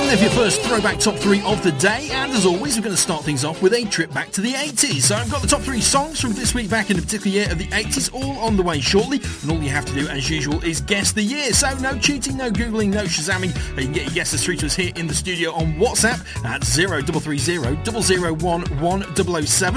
there for your first throwback top 3 of the day, and as always we're going to start things off with a trip back to the 80s. So I've got the top 3 songs from this week back in a particular year of the 80s all on the way shortly, and all you have to do as usual is guess the year. So no cheating, no googling, no shazamming. You can get your guesses through to us here in the studio on WhatsApp at 0330 001 1007.